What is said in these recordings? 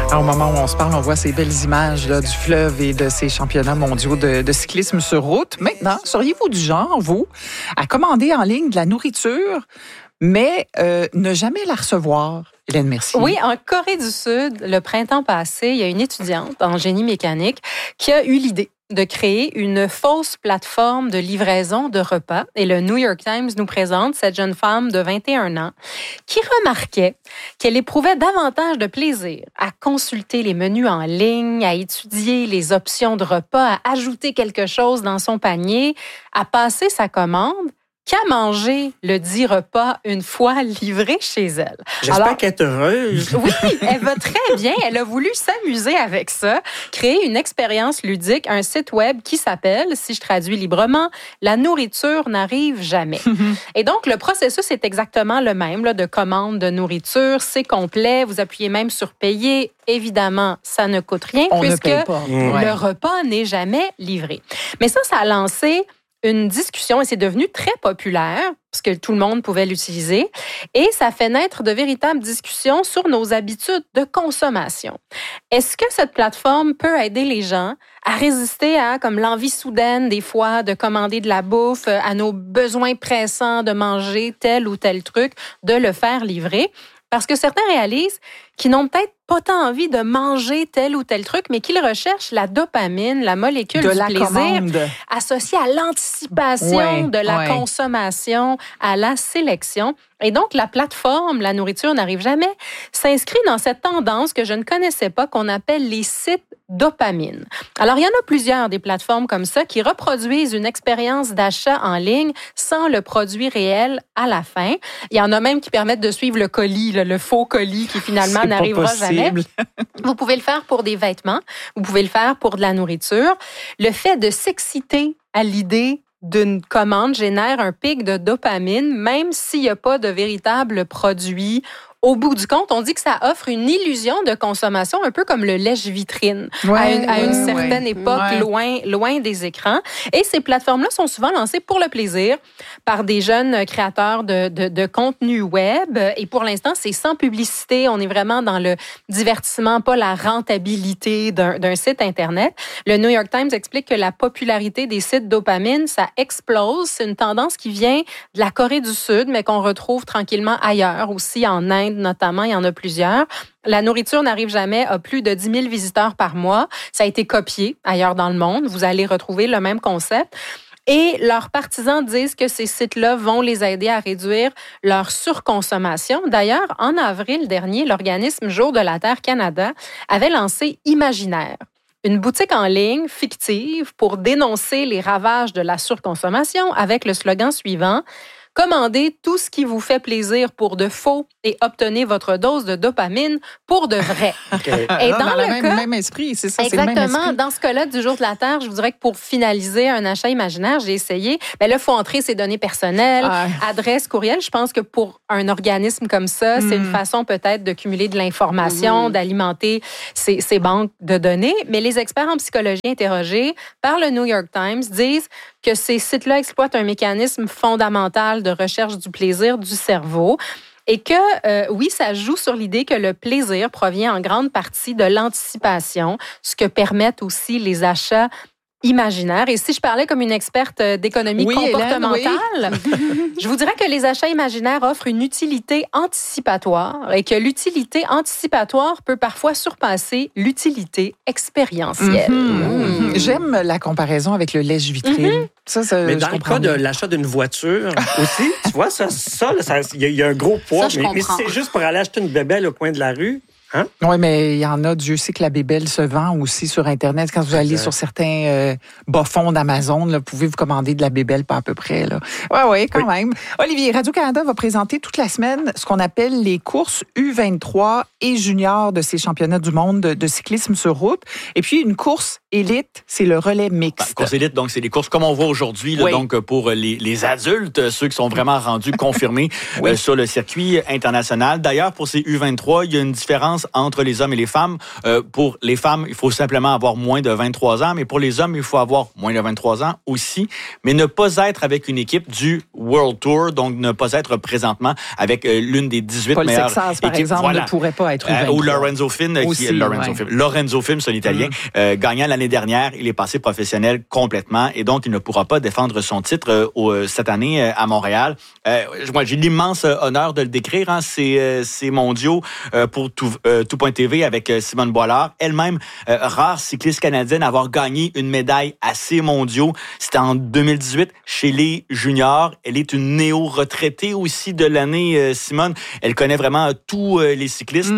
Au moment où on se parle, on voit ces belles images là, du fleuve et de ces championnats mondiaux de cyclisme sur route. Maintenant, seriez-vous du genre, vous, à commander en ligne de la nourriture, mais ne jamais la recevoir? Hélène Mercier. Oui, en Corée du Sud, le printemps passé, il y a une étudiante en génie mécanique qui a eu l'idée de créer une fausse plateforme de livraison de repas. Et le New York Times nous présente cette jeune femme de 21 ans qui remarquait qu'elle éprouvait davantage de plaisir à consulter les menus en ligne, à étudier les options de repas, à ajouter quelque chose dans son panier, à passer sa commande, qu'à manger le dit repas une fois livré chez elle. J'espère qu'elle est heureuse. Oui, elle va très bien. Elle a voulu s'amuser avec ça, créer une expérience ludique, un site web qui s'appelle, si je traduis librement, « La nourriture n'arrive jamais ». Et donc, le processus est exactement le même, là, de commande de nourriture. C'est complet. Vous appuyez même sur « Payer ». Évidemment, ça ne coûte rien puisque le repas n'est jamais livré. Mais ça a lancé une discussion et c'est devenu très populaire parce que tout le monde pouvait l'utiliser et ça fait naître de véritables discussions sur nos habitudes de consommation. Est-ce que cette plateforme peut aider les gens à résister à comme l'envie soudaine des fois de commander de la bouffe, à nos besoins pressants de manger tel ou tel truc, de le faire livrer? Parce que certains réalisent qu'ils n'ont peut-être pas tant envie de manger tel ou tel truc, mais qu'ils recherchent la dopamine, la molécule du plaisir, associée à l'anticipation de la consommation, à la sélection. Et donc, la plateforme « La nourriture n'arrive jamais » s'inscrit dans cette tendance que je ne connaissais pas, qu'on appelle les sites dopamine. Alors, il y en a plusieurs des plateformes comme ça qui reproduisent une expérience d'achat en ligne sans le produit réel à la fin. Il y en a même qui permettent de suivre le colis, le faux colis qui finalement n'arrivera jamais. Vous pouvez le faire pour des vêtements, vous pouvez le faire pour de la nourriture. Le fait de s'exciter à l'idée d'une commande génère un pic de dopamine, même s'il n'y a pas de véritable produit. Au bout du compte, on dit que ça offre une illusion de consommation, un peu comme le lèche-vitrine, à une certaine époque, loin des écrans. Et ces plateformes-là sont souvent lancées pour le plaisir par des jeunes créateurs de contenu web. Et pour l'instant, c'est sans publicité. On est vraiment dans le divertissement, pas la rentabilité d'un site Internet. Le New York Times explique que la popularité des sites dopamine, ça explose. C'est une tendance qui vient de la Corée du Sud, mais qu'on retrouve tranquillement ailleurs, aussi en Inde notamment, il y en a plusieurs. La nourriture n'arrive jamais à plus de 10 000 visiteurs par mois. Ça a été copié ailleurs dans le monde. Vous allez retrouver le même concept. Et leurs partisans disent que ces sites-là vont les aider à réduire leur surconsommation. D'ailleurs, en avril dernier, l'organisme Jour de la Terre Canada avait lancé Imaginaire, une boutique en ligne fictive pour dénoncer les ravages de la surconsommation avec le slogan suivant: commandez tout ce qui vous fait plaisir pour de faux et obtenez votre dose de dopamine pour de vrai. Et dans le même esprit, c'est ça. Exactement. C'est le même esprit. Dans ce cas-là, du Jour de la Terre, je vous dirais que pour finaliser un achat imaginaire, j'ai essayé. Là, il faut entrer ses données personnelles, adresse, courriel. Je pense que pour un organisme comme ça, c'est une façon peut-être de cumuler de l'information, d'alimenter ces banques de données. Mais les experts en psychologie interrogés par le New York Times disent que ces sites-là exploitent un mécanisme fondamental de recherche du plaisir du cerveau et que, oui, ça joue sur l'idée que le plaisir provient en grande partie de l'anticipation, ce que permettent aussi les achats imaginaires. Et si je parlais comme une experte d'économie comportementale, je vous dirais que les achats imaginaires offrent une utilité anticipatoire et que l'utilité anticipatoire peut parfois surpasser l'utilité expérientielle. J'aime la comparaison avec le lèche-vitrine. Mais dans le cas de l'achat d'une voiture aussi, tu vois, il y a un gros poids. Mais si c'est juste pour aller acheter une bébelle au coin de la rue, hein? Oui, mais il y en a, Dieu sait que la bébelle se vend aussi sur Internet. Quand vous allez sur certains bas-fonds d'Amazon, là, vous pouvez vous commander de la bébelle pas à peu près. Oui, quand même. Olivier, Radio-Canada va présenter toute la semaine ce qu'on appelle les courses U23 et juniors de ces championnats du monde de cyclisme sur route. Et puis, une course élite, c'est le relais mixte. Course élite, donc c'est des courses comme on voit aujourd'hui, là, donc pour les adultes, ceux qui sont vraiment rendus confirmés sur le circuit international. D'ailleurs, pour ces U23, il y a une différence différence entre les hommes et les femmes. Pour les femmes, il faut simplement avoir moins de 23 ans, mais pour les hommes, il faut avoir moins de 23 ans aussi, mais ne pas être avec une équipe du World Tour, donc ne pas être présentement avec l'une des 18 Paul meilleures Sexas, équipes. par exemple, Voilà. ne pourrait pas être Ou Lorenzo Finn, Lorenzo Finn, c'est l'italien, gagnant l'année dernière, il est passé professionnel complètement et donc il ne pourra pas défendre son titre cette année à Montréal. Moi, j'ai l'immense honneur de le décrire, ces mondiaux pour Tout.tv avec Simone Boilard, elle-même rare cycliste canadienne à avoir gagné une médaille à ces mondiaux. C'était en 2018 chez les juniors. Elle est une néo-retraitée aussi de l'année, Simone. Elle connaît vraiment tous les cyclistes.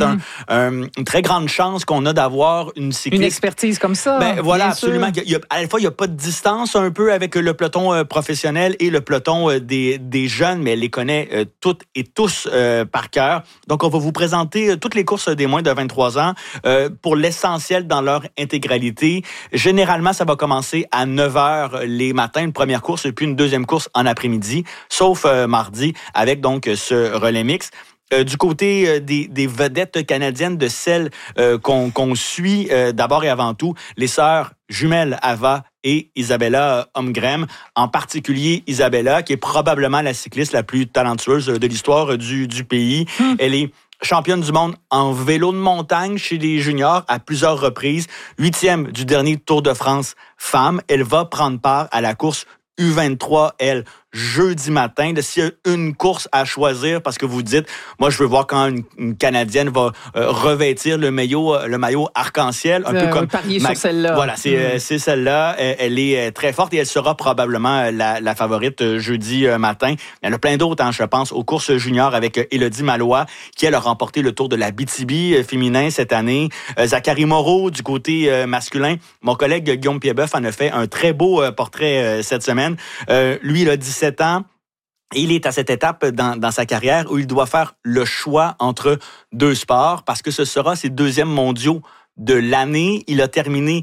Une très grande chance qu'on a d'avoir une cycliste. Une expertise comme ça. Voilà, absolument. À la fois, il n'y a pas de distance un peu avec le peloton professionnel et le peloton des jeunes, mais elle les connaît toutes et tous par cœur. Donc, on va vous présenter toutes les courses des moins de 23 ans pour l'essentiel dans leur intégralité. Généralement, ça va commencer à 9h les matins, une première course, et puis une deuxième course en après-midi, sauf mardi, avec donc ce relais mix. Du côté des vedettes canadiennes, de celles qu'on suit d'abord et avant tout, les sœurs jumelles Ava et Isabella Holmgren, en particulier Isabella, qui est probablement la cycliste la plus talentueuse de l'histoire du pays. Elle est championne du monde en vélo de montagne chez les juniors à plusieurs reprises, 8e du dernier Tour de France femme. Elle va prendre part à la course U23, elle, jeudi matin. S'il y a une course à choisir, parce que vous dites, moi, je veux voir quand une Canadienne va revêtir le maillot arc-en-ciel, un peu comme parier sur celle-là. Voilà, c'est celle-là. Elle est très forte et elle sera probablement la favorite jeudi matin. Il y en a plein d'autres, je pense, aux courses juniors avec Élodie Malois, qui elle a remporté le Tour de la BTB féminin cette année. Zachary Moreau du côté masculin. Mon collègue Guillaume Piedboeuf en a fait un très beau portrait cette semaine. Lui, il a 17 ans. Et il est à cette étape dans sa carrière où il doit faire le choix entre deux sports parce que ce sera ses deuxièmes mondiaux de l'année. Il a terminé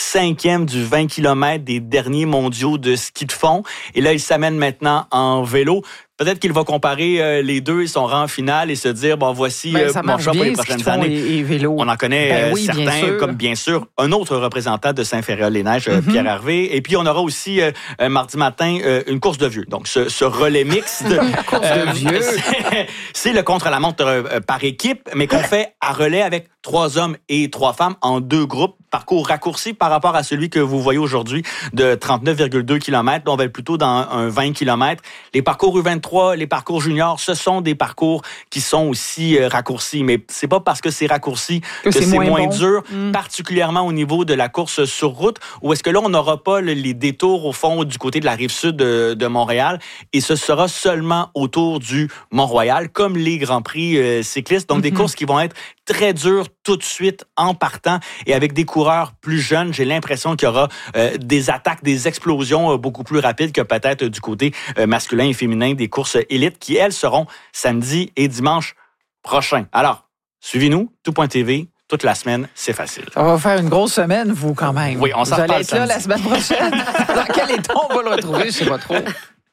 5e du 20 km des derniers mondiaux de ski de fond. Et là, il s'amène maintenant en vélo. Peut-être qu'il va comparer les deux et son rang final et se dire, voici mon choix pour les prochaines années. Et vélo. On en connaît certains, comme bien sûr un autre représentant de Saint-Féréol-les-Neiges, Pierre Hervé. Et puis, on aura aussi mardi matin une course de vieux. Donc, ce relais mixte. Course de vieux. C'est le contre-la-montre par équipe, mais qu'on fait à relais avec 3 hommes et 3 femmes en 2 groupes. Parcours raccourci par rapport à celui que vous voyez aujourd'hui de 39,2 km. On va être plutôt dans un 20 km. Les parcours U23, les parcours juniors, ce sont des parcours qui sont aussi raccourcis. Mais c'est pas parce que c'est raccourci que c'est moins dur, particulièrement au niveau de la course sur route, où est-ce que là, on n'aura pas les détours au fond du côté de la rive sud de Montréal. Et ce sera seulement autour du Mont-Royal, comme les Grands Prix cyclistes. Donc, des courses qui vont être très dures tout de suite en partant et avec des coureurs plus jeunes. J'ai l'impression qu'il y aura des attaques, des explosions beaucoup plus rapides que peut-être du côté masculin et féminin des courses élites qui, elles, seront samedi et dimanche prochain. Alors, suivez-nous, Tout.tv. Toute la semaine, c'est facile. Ça va faire une grosse semaine, vous, quand même. Oui, on s'en reparle samedi. Vous allez être là la semaine prochaine. Dans quel état on va le retrouver? Je sais pas trop.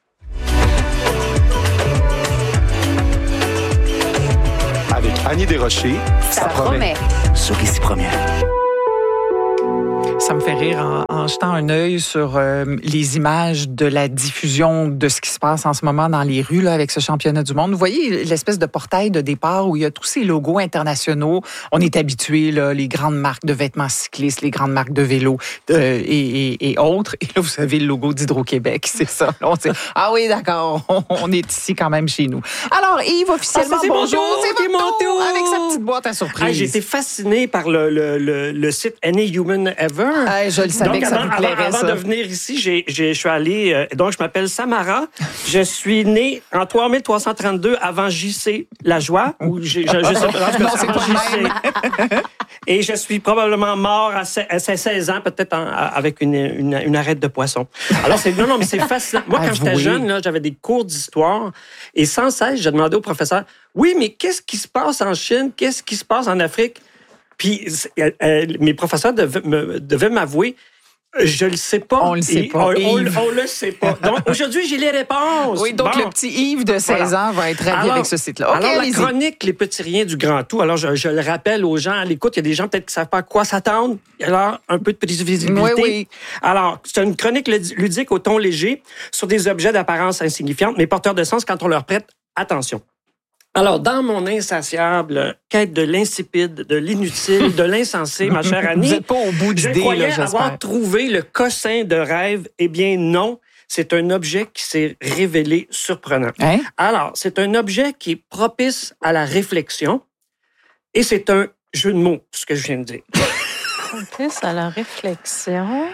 Avec Annie Desrochers, ça promet. Sur Ici Première. Ça me fait rire en jetant un œil sur les images de la diffusion de ce qui se passe en ce moment dans les rues là, avec ce championnat du monde. Vous voyez l'espèce de portail de départ où il y a tous ces logos internationaux. On est habitués, là, les grandes marques de vêtements cyclistes, les grandes marques de vélos et autres. Et là, vous savez, le logo d'Hydro-Québec, c'est ça. Là, on dit, ah oui, d'accord, on est ici quand même chez nous. Alors, Yves, officiellement, bonjour. C'est mon tour. Avec sa petite boîte à surprise. J'ai été fasciné par le site Any Human Ever. Je le savais que ça vous plairait, avant de venir ici, je suis allé... donc, je m'appelle Samara. Je suis née en 3332 avant JC Lajoie. Ou je sais pas. Non, c'est pas JC. Et je suis probablement mort à 16 ans, peut-être avec une arête de poisson. Alors, mais c'est fascinant. Moi, quand j'étais jeune, là, j'avais des cours d'histoire. Et sans cesse, je demandais au professeur, oui, mais qu'est-ce qui se passe en Chine? Qu'est-ce qui se passe en Afrique? Puis mes professeurs devaient m'avouer Je le sais pas. On le sait pas. On le sait pas. Donc, aujourd'hui, j'ai les réponses. Oui, donc le petit Yves de 16 ans va être ravi avec ce site-là. OK, alors, allez-y. la chronique Les Petits Riens du Grand Tout. Alors, je le rappelle aux gens à l'écoute, il y a des gens peut-être qui ne savent pas à quoi s'attendre. Alors, un peu de prévisibilité. Oui. Alors, c'est une chronique ludique au ton léger sur des objets d'apparence insignifiante, mais porteurs de sens quand on leur prête attention. Alors, dans mon insatiable quête de l'insipide, de l'inutile, de l'insensé, ma chère Annie, vous n'êtes pas au bout je d'idée, croyais là, j'espère. avoir trouvé le cossin de rêve. Eh bien, non. C'est un objet qui s'est révélé surprenant. Hein? Alors, c'est un objet qui est propice à la réflexion et c'est un jeu de mots, ce que je viens de dire. Propice à la réflexion.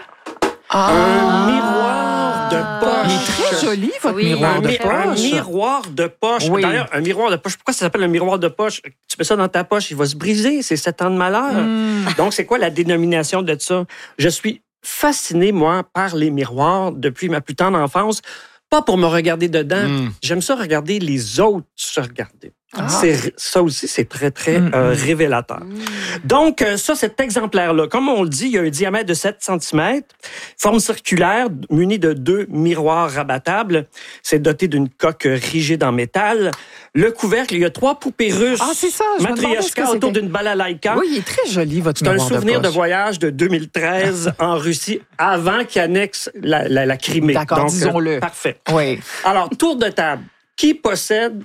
Un miroir de poche. Il est très joli, votre Oui, miroir de Un poche. miroir de poche. Oui. D'ailleurs, un miroir de poche. Pourquoi ça s'appelle un miroir de poche? Tu mets ça dans ta poche, il va se briser. C'est 7 ans de malheur. Donc, c'est quoi la dénomination de ça? Je suis fasciné, moi, par les miroirs depuis ma plus tendre enfance. Pas pour me regarder dedans. J'aime ça regarder les autres se regarder. Ça aussi, c'est très, très révélateur. Donc, ça, cet exemplaire-là, comme on le dit, il y a un diamètre de 7 cm, forme circulaire, muni de 2 miroirs rabattables. C'est doté d'une coque rigide en métal. Le couvercle, il y a 3 poupées russes. Ah, c'est ça, je me demandais ce que matryoshka c'était. autour d'une balalaïka. Oui, il est très joli, votre C'est un miroir souvenir de poche. voyage de 2013 en Russie, avant qu'il annexe la Crimée. D'accord, Donc, disons-le. Parfait. Oui. Alors, tour de table. Qui possède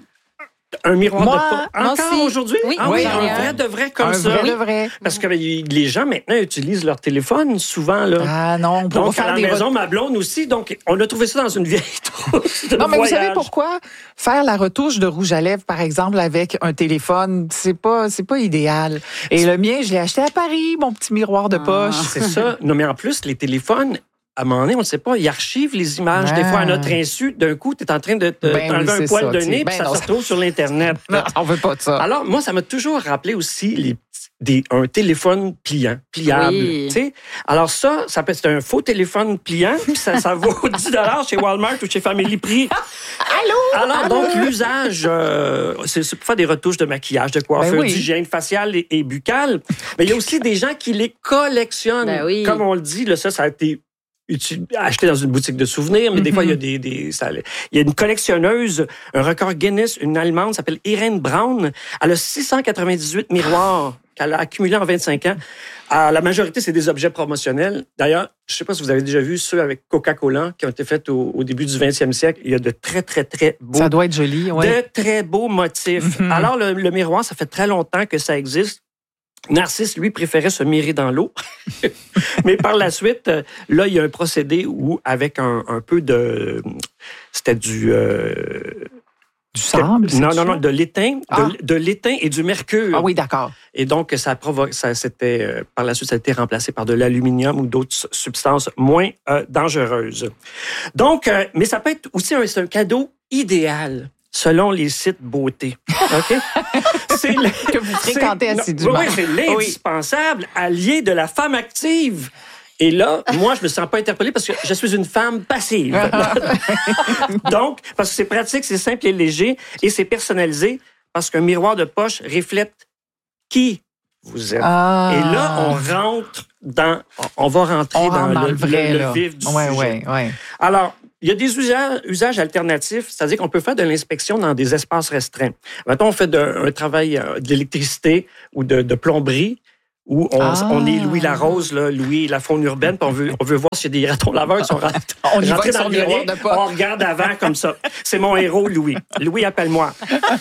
un miroir Moi, de poche? moi Encore aussi. aujourd'hui? Oui, Ah oui, oui, j'en ai un un. vrai de vrai comme Un ça. vrai de vrai. Parce que les gens, maintenant, utilisent leur téléphone souvent. Là. Ah non, pour Donc, à faire la des maison, ma blonde aussi. Donc, on a trouvé ça dans une vieille trousse de Non, mais vous savez voyage. pourquoi? Faire la retouche de rouge à lèvres, par exemple, avec un téléphone, c'est pas idéal. Et le mien, je l'ai acheté à Paris, mon petit miroir de poche. C'est ça. Non, mais en plus, les téléphones, à un moment donné, on ne sait pas, ils archivent les images. Des fois, à notre insu, d'un coup, tu es en train de Ben t'enlever oui, un c'est poil ça, de tu sais. nez, Ben puis ça non, se retrouve sur l'Internet. Non, on veut pas de ça. Alors, moi, ça m'a toujours rappelé aussi un téléphone pliable. Oui. Tu sais? Alors ça c'est un faux téléphone pliant, puis ça vaut 10 $ chez Walmart ou chez Family Prix. Allô? Alors, donc, l'usage, c'est pour faire des retouches de maquillage, de coiffure, Ben oui. d'hygiène faciale et buccale. Mais il y a aussi des gens qui les collectionnent. Ben oui. Comme on le dit, là, ça a été acheté dans une boutique de souvenirs, mais des fois, il y a il y a une collectionneuse, un record Guinness, une Allemande, s'appelle Irene Braun. Elle a 698 miroirs qu'elle a accumulés en 25 ans. La majorité, c'est des objets promotionnels. D'ailleurs, je ne sais pas si vous avez déjà vu ceux avec Coca-Cola qui ont été faits au début du 20e siècle. Il y a de très, très, très beaux, Ça doit être joli, oui. de très beaux motifs. Alors, le miroir, ça fait très longtemps que ça existe. Narcisse, lui, préférait se mirer dans l'eau. Mais par la suite, là, il y a un procédé où, avec un peu de... C'était du sable? Non, de l'étain. Ah. De l'étain et du mercure. Ah oui, d'accord. Et donc, par la suite, ça a été remplacé par de l'aluminium ou d'autres substances moins dangereuses. Donc, mais ça peut être aussi c'est un cadeau idéal. Selon les sites beauté. OK? Que vous fréquentez assidûment. Oui, c'est l'indispensable allié de la femme active. Et là, moi, je me sens pas interpellée parce que je suis une femme passive. Donc, parce que c'est pratique, c'est simple et léger et c'est personnalisé parce qu'un miroir de poche reflète qui vous êtes. Ah. Et là, on va rentrer dans le vif du sujet. Oui. Alors, il y a des usages alternatifs, c'est-à-dire qu'on peut faire de l'inspection dans des espaces restreints. Mettons, on fait un travail d'électricité ou de plomberie, où on est Louis Larose, là, Louis la faune urbaine, puis on veut voir s'il y a des ratons laveurs qui sont On y va rentrés avec dans son le miroir grenier. de poche. On regarde avant comme ça. C'est mon héros, Louis. Louis, appelle-moi.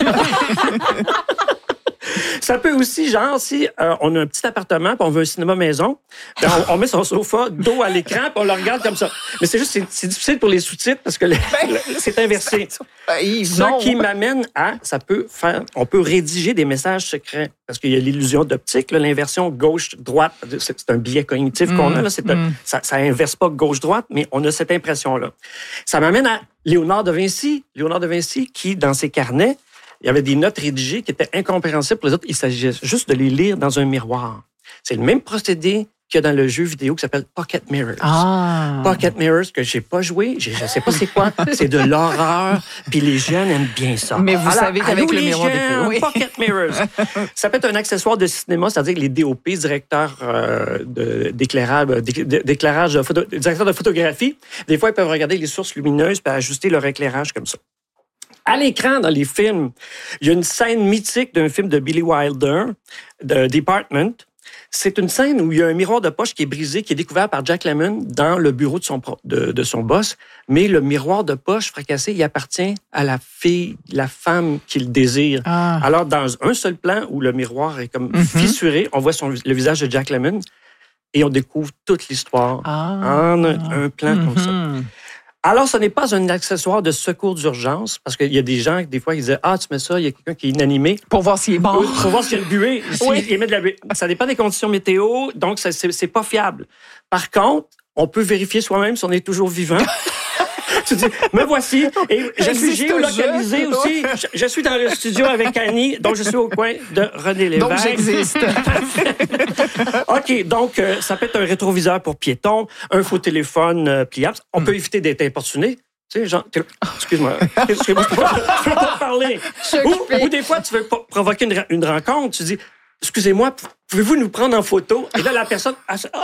Ça peut aussi, genre, si on a un petit appartement puis on veut un cinéma maison, ben on met son sofa dos à l'écran puis on le regarde comme ça. Mais c'est juste, c'est difficile pour les sous-titres parce que c'est inversé. Ce qui m'amène à, on peut rédiger des messages secrets parce qu'il y a l'illusion d'optique, là, l'inversion gauche-droite. C'est un biais cognitif qu'on a, là. Ça inverse pas gauche-droite, mais on a cette impression-là. Ça m'amène à Léonard de Vinci. Léonard de Vinci qui, dans ses carnets, il y avait des notes rédigées qui étaient incompréhensibles pour les autres. Il s'agissait juste de les lire dans un miroir. C'est le même procédé qu'il y a dans le jeu vidéo qui s'appelle Pocket Mirrors. Pocket Mirrors, que j'ai pas joué, je sais pas c'est quoi, c'est de l'horreur, puis les jeunes aiment bien ça. Mais vous savez qu'avec le miroir d'écran, Pocket Mirrors, ça peut être un accessoire de cinéma, c'est-à-dire que les DOP, directeurs d'éclairage, directeurs de photographie, des fois, ils peuvent regarder les sources lumineuses et ajuster leur éclairage comme ça. À l'écran, dans les films, il y a une scène mythique d'un film de Billy Wilder, de Department. C'est une scène où il y a un miroir de poche qui est brisé, qui est découvert par Jack Lemmon dans le bureau de son boss. Mais le miroir de poche fracassé, il appartient à la femme qu'il désire. Alors, dans un seul plan où le miroir est comme fissuré, on voit le visage de Jack Lemmon et on découvre toute l'histoire en un plan comme ça. Alors, ce n'est pas un accessoire de secours d'urgence, parce qu'il y a des gens, des fois, ils disent « Ah, tu mets ça, il y a quelqu'un qui est inanimé. » Pour voir s'il est mort. Pour voir s'il y a le buée. Il met de la buée. Ça dépend des conditions météo, donc c'est pas fiable. Par contre, on peut vérifier soi-même si on est toujours vivant. Tu dis, me voici. Et je suis géolocalisé aussi. Je suis dans le studio avec Annie, donc je suis au coin de René Lévesque. Donc j'existe. OK, donc ça peut être un rétroviseur pour piétons, un faux téléphone pliable. On peut éviter d'être importuné. Tu sais, genre, excuse-moi, je peux pas parler. Ou des fois, tu veux provoquer une rencontre, tu dis, excusez-moi, pouvez-vous nous prendre en photo? Et là, la personne...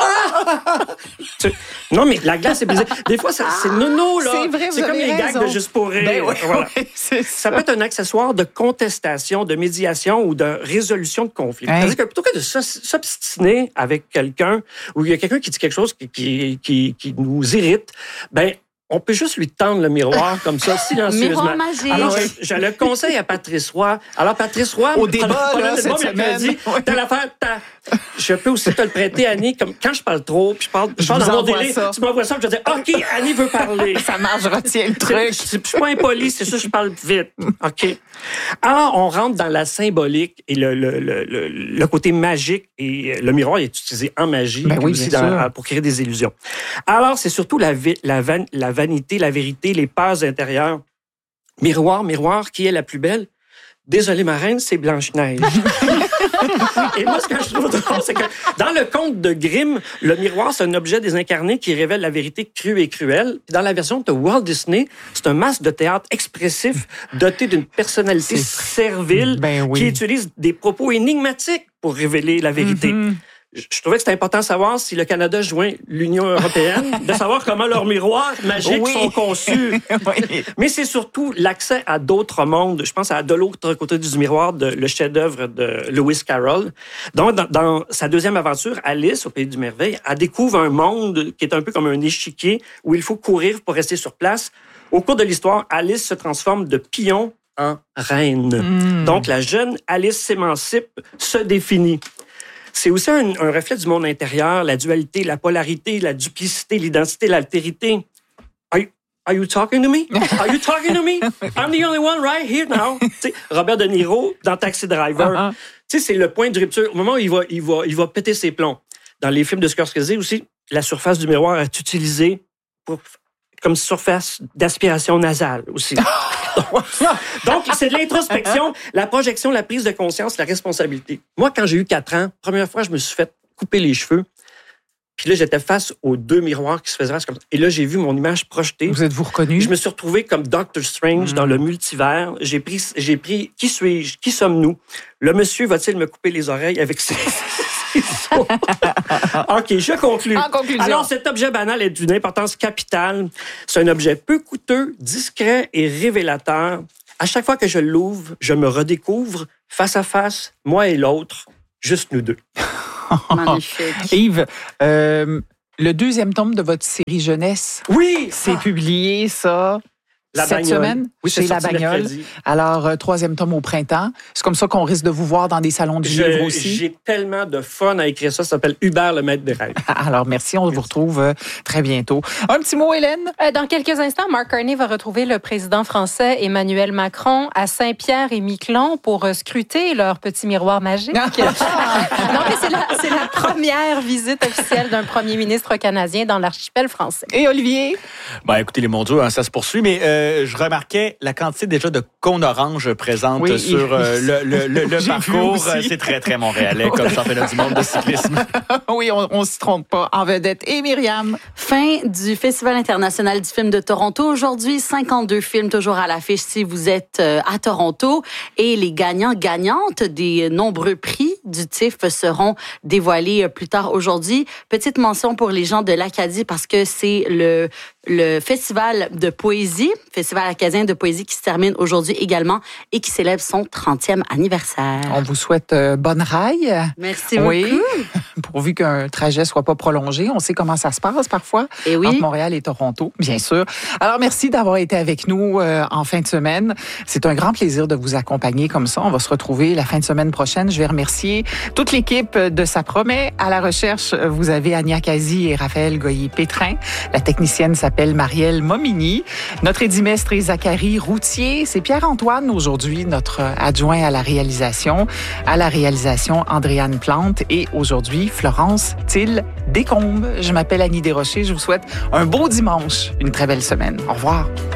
Non, mais la glace est brisée. Des fois, c'est nono, là. C'est vrai, c'est comme les gags de Juste pour rire. Ben oui, voilà. c'est ça peut être un accessoire de contestation, de médiation ou de résolution de conflit. C'est-à-dire que plutôt que de s'obstiner avec quelqu'un ou il y a quelqu'un qui dit quelque chose qui nous irrite, ben on peut juste lui tendre le miroir comme ça, silencieusement. Miroir magique. Alors, je le conseille à Patrice Roy. Alors, Patrice Roy... Au débat, là, cette semaine. T'as l'affaire, je peux aussi te le prêter, Annie, comme quand je parle trop, puis je parle dans mon délai, tu m'envoies ça, puis je dis, OK, Annie veut parler. Ça marche, je retiens le truc. Je suis pas impoli, c'est ça, je parle vite. OK. Alors, on rentre dans la symbolique et le côté magique, et le miroir est utilisé en magie, aussi pour créer des illusions. Alors, c'est surtout la vanité, la vérité, les peurs intérieures. Miroir, qui est la plus belle? Désolée, ma reine, c'est Blanche-Neige. Et moi, ce que je trouve drôle, c'est que dans le conte de Grimm, le miroir, c'est un objet désincarné qui révèle la vérité crue et cruelle. Dans la version de Walt Disney, c'est un masque de théâtre expressif doté d'une personnalité servile qui utilise des propos énigmatiques pour révéler la vérité. Je trouvais que c'était important de savoir si le Canada joint l'Union européenne, de savoir comment leurs miroirs magiques sont conçus. Mais c'est surtout l'accès à d'autres mondes. Je pense à De l'autre côté du miroir, le chef-d'œuvre de Lewis Carroll. Donc, dans sa deuxième aventure, Alice, au Pays du Merveille, elle découvre un monde qui est un peu comme un échiquier où il faut courir pour rester sur place. Au cours de l'histoire, Alice se transforme de pion en reine. Donc, la jeune Alice s'émancipe, se définit. C'est aussi un reflet du monde intérieur, la dualité, la polarité, la duplicité, l'identité, l'altérité. Are you talking to me? Are you talking to me? I'm the only one right here now. T'sais, Robert De Niro dans Taxi Driver. C'est le point de rupture. Au moment où il va péter ses plombs. Dans les films de Scorsese aussi, la surface du miroir est utilisée comme surface d'aspiration nasale aussi. Donc, c'est de l'introspection, la projection, la prise de conscience, la responsabilité. Moi, quand j'ai eu 4 ans, première fois, je me suis fait couper les cheveux. Puis là, j'étais face aux 2 miroirs qui se faisaient comme ça. Et là, j'ai vu mon image projetée. Vous êtes-vous reconnu? Je me suis retrouvé comme Doctor Strange dans le multivers. J'ai pris qui suis-je? Qui sommes-nous? Le monsieur va-t-il me couper les oreilles avec ses... OK, je conclue. En conclusion. Alors, cet objet banal est d'une importance capitale. C'est un objet peu coûteux, discret et révélateur. À chaque fois que je l'ouvre, je me redécouvre face à face, moi et l'autre, juste nous deux. Magnifique. Yves, le 2e tome de votre série jeunesse, c'est publié, ça, cette semaine, c'est La Bagnole. Alors, 3e tome au printemps. C'est comme ça qu'on risque de vous voir dans des salons du livre aussi. J'ai tellement de fun à écrire ça. Ça s'appelle Hubert, le maître des rêves. Alors, merci. On vous retrouve très bientôt. Un petit mot, Hélène? Dans quelques instants, Mark Carney va retrouver le président français Emmanuel Macron à Saint-Pierre-et-Miquelon pour scruter leur petit miroir magique. Non, mais c'est la première visite officielle d'un premier ministre canadien dans l'archipel français. Et Olivier? Écoutez, les mondiaux, ça se poursuit, mais je remarquais la quantité déjà de cônes oranges présentes sur le parcours. C'est très, très montréalais comme championnat du monde de cyclisme. Oui, on s'y trompe pas. En vedette. Et Myriam? Fin du Festival international du film de Toronto. Aujourd'hui, 52 films toujours à l'affiche si vous êtes à Toronto. Et les gagnantes des nombreux prix du TIFF seront dévoilés plus tard aujourd'hui. Petite mention pour les gens de l'Acadie parce que c'est le festival de poésie, festival acadien de poésie qui se termine aujourd'hui également et qui célèbre son 30e anniversaire. On vous souhaite bonne raille. Merci beaucoup. Pourvu qu'un trajet soit pas prolongé. On sait comment ça se passe parfois entre Montréal et Toronto, bien sûr. Alors, merci d'avoir été avec nous en fin de semaine. C'est un grand plaisir de vous accompagner comme ça. On va se retrouver la fin de semaine prochaine. Je vais remercier toute l'équipe de Ça promet. À la recherche, vous avez Ania Kazi et Raphaël Goyer-Pétrin. La technicienne s'appelle Marielle Momini. Notre édimestre est Zachary Routier. C'est Pierre-Antoine aujourd'hui, notre adjoint à la réalisation. À la réalisation, Andréane Plante. Et aujourd'hui, Florence Thill-Descombes. Je m'appelle Annie Desrochers. Je vous souhaite un beau dimanche, une très belle semaine. Au revoir.